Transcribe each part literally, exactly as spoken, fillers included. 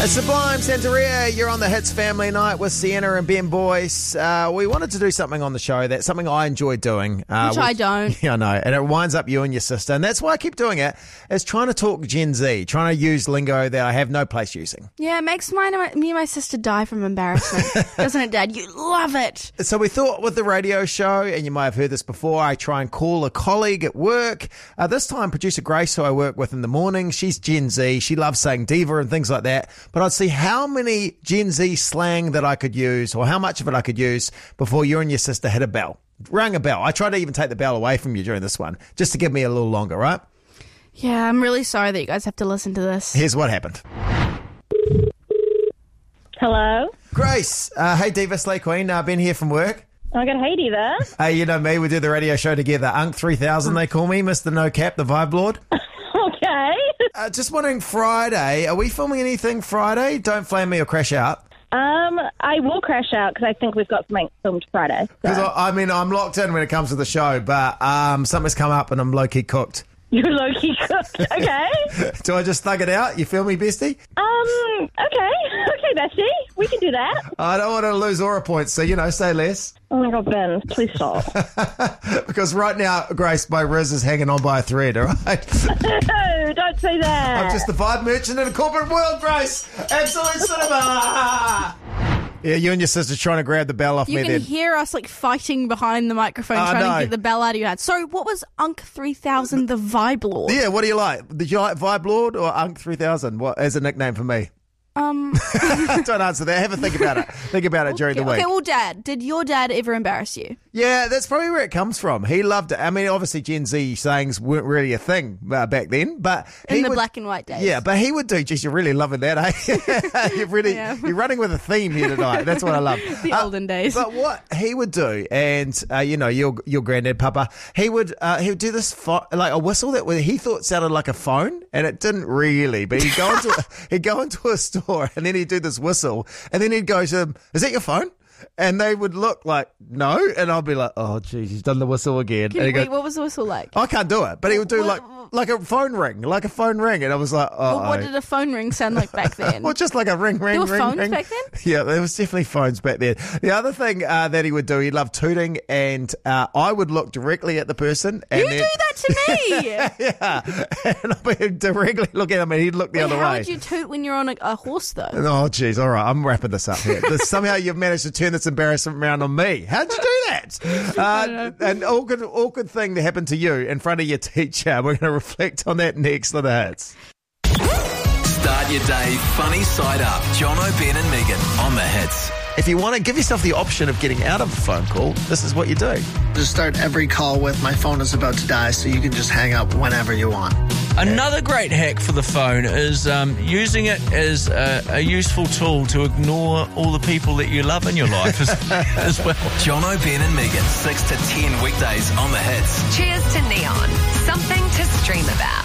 It's Sublime Santeria. You're on the Hits Family Night with Sienna and Ben Boyce. Uh, we wanted to do something on the show that's something I enjoy doing. Uh, Which I don't. Yeah, I know. And it winds up you and your sister. And that's why I keep doing it, is trying to talk Gen Z, trying to use lingo that I have no place using. Yeah, it makes mine, me and my sister die from embarrassment. Doesn't it, Dad? You love it. So we thought with the radio show, and you might have heard this before, I try and call a colleague at work. Uh, this time, producer Grace, who I work with in the morning, she's Gen Z. She loves saying diva and things like that. But I'd see how many Gen Z slang that I could use, or how much of it I could use before you and your sister hit a bell. Rang a bell. I tried to even take the bell away from you during this one, just to give me a little longer, right? Yeah, I'm really sorry that you guys have to listen to this. Here's what happened. Hello? Grace, uh, hey Diva Slay Queen, uh, Ben here from work. I got Heidi there. Hey, you know me, we do the radio show together. Unk three thousand, they call me, Mister No Cap, the Vibe Lord. Okay. Uh, just wondering, Friday, are we filming anything Friday? Don't flame me or crash out. Um, I will crash out because I think we've got something filmed Friday. Because, So. I, I mean, I'm locked in when it comes to the show, but um, something's come up and I'm low-key cooked. You're low-key cooked. Okay. Do I just thug it out? You feel me, bestie? Um, okay. Okay, Bessie. We can do that. I don't want to lose aura points, so, you know, say less. Oh, my God, Ben. Please stop. Because right now, Grace, my Riz is hanging on by a thread, all right? No, don't say that. I'm just the vibe merchant in a corporate world, Grace. Absolute cinema. Yeah, you and your sister's trying to grab the bell off You me can then. hear us like fighting behind the microphone, I trying know. to get the bell out of your hand. So, what was Unk three thousand, the Vibe Lord? Yeah, what do you like? Did you like Vibe Lord or Unk three thousand? What as a nickname for me? Um, Don't answer that. Have a think about it. Think about it during okay, the week. okay, well, Dad, did your dad ever embarrass you? Yeah, that's probably where it comes from. He loved it. I mean, obviously Gen Z sayings weren't really a thing uh, back then, but In he the would, black and white days. Yeah, but he would do. Geez, you're really loving that, eh? you're really Yeah. you're running with a theme here tonight. That's what I love. The Uh, olden days. But what he would do, and uh, you know, your your granddad, Papa, he would uh, he would do this fo- like a whistle that he thought sounded like a phone, and it didn't really. But he'd go into he'd go into a store, and then he'd do this whistle, and then he'd go to them, "Is that your phone?" And they would look like, no. And I'll be like, oh, geez, he's done the whistle again. Can and you, he wait, goes, what was the whistle like? I can't do it. But he would do What- like like a phone ring, like a phone ring. And I was like, oh. Well, what did a phone ring sound like back then? Well, just like a ring, ring, There were ring, phones ring. back then? Yeah, there was definitely phones back then. The other thing uh, that he would do, he loved tooting, and uh, I would look directly at the person. And you then, do that to me! yeah. And I would directly look at him, and he'd look the Wait, other how way. would you toot when you're on a, a horse, though? Oh, geez. All right. I'm wrapping this up here. This, somehow you've managed to turn this embarrassment around on me. How'd you do that? Uh, an awkward, awkward thing that happened to you in front of your teacher. We're going to reflect on that next for the hits. Start your day funny side up. Jono, Ben and Megan on the Hits. If you want to give yourself the option of getting out of a phone call, this is what you do. Just start every call with "my phone is about to die," so you can just hang up whenever you want. Another great hack for the phone is um, using it as a, a useful tool to ignore all the people that you love in your life as, as well. Jono, Ben and Megan, six to ten weekdays on the Hits. Cheers to Neon. Something to stream about.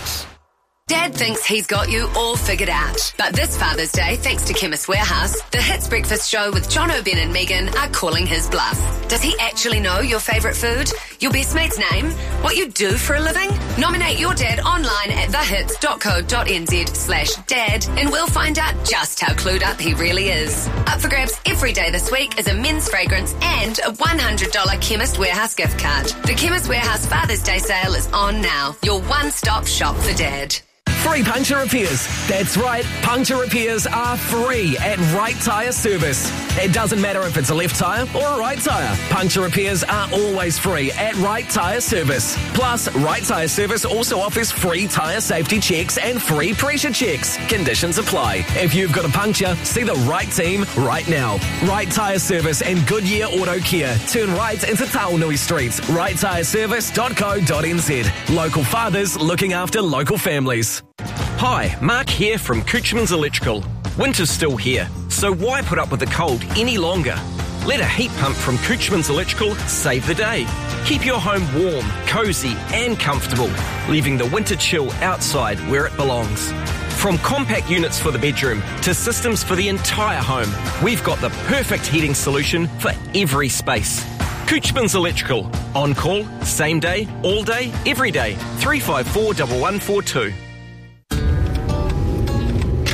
Dad thinks he's got you all figured out. But this Father's Day, thanks to Chemist Warehouse, the Hits Breakfast Show with Jono, Ben and Megan are calling his bluff. Does he actually know your favourite food? Your best mate's name? What you do for a living? Nominate your dad online at thehits.co.nz slash dad and we'll find out just how clued up he really is. Up for grabs every day this week is a men's fragrance and a one hundred dollars Chemist Warehouse gift card. The Chemist Warehouse Father's Day sale is on now. Your one-stop shop for dad. Free puncture repairs. That's right, puncture repairs are free at Right Tyre Service. It doesn't matter if it's a left tyre or a right tyre. Puncture repairs are always free at Right Tyre Service. Plus, Right Tyre Service also offers free tyre safety checks and free pressure checks. Conditions apply. If you've got a puncture, see the right team right now. Right Tyre Service and Goodyear Auto Care. Turn right into Taonui Street. right tyre service dot co dot n z. Local fathers looking after local families. Hi, Mark here from Coochman's Electrical. Winter's still here, so why put up with the cold any longer? Let a heat pump from Coochman's Electrical save the day. Keep your home warm, cosy and comfortable, leaving the winter chill outside where it belongs. From compact units for the bedroom to systems for the entire home, we've got the perfect heating solution for every space. Coochman's Electrical. On call, same day, all day, every day. three five four, one one four two.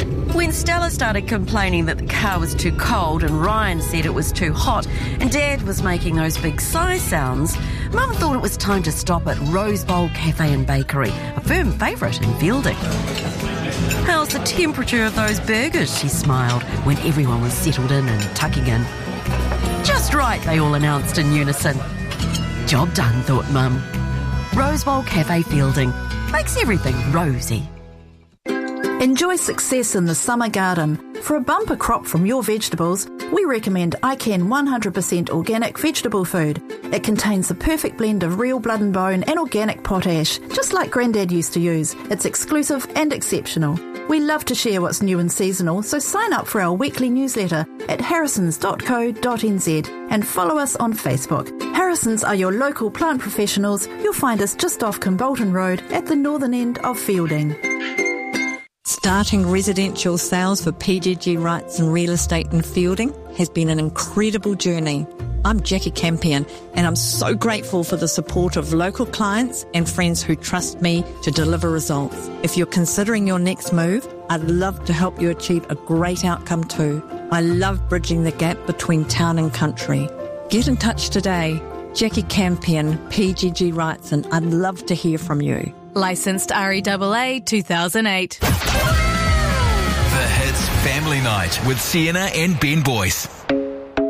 When Stella started complaining that the car was too cold and Ryan said it was too hot and Dad was making those big sigh sounds, Mum thought it was time to stop at Rose Bowl Cafe and Bakery, a firm favourite in Fielding. "How's the temperature of those burgers?" she smiled when everyone was settled in and tucking in. "Just right," they all announced in unison. Job done, thought Mum. Rose Bowl Cafe Fielding makes everything rosy. Enjoy success in the summer garden. For a bumper crop from your vegetables, we recommend iCan one hundred percent organic vegetable food. It contains the perfect blend of real blood and bone and organic potash, just like Grandad used to use. It's exclusive and exceptional. We love to share what's new and seasonal, so sign up for our weekly newsletter at harrisons dot co dot n z and follow us on Facebook. Harrisons are your local plant professionals. You'll find us just off Kimbolton Road at the northern end of Fielding. Starting residential sales for P G G Wrights and Real Estate in Fielding has been an incredible journey. I'm Jackie Campion, and I'm so grateful for the support of local clients and friends who trust me to deliver results. If you're considering your next move, I'd love to help you achieve a great outcome too. I love bridging the gap between town and country. Get in touch today. Jackie Campion, P G G Wrights, and I'd love to hear from you. Licensed R E A A two thousand eight. The Hits Family Night with Sienna and Ben Boyce.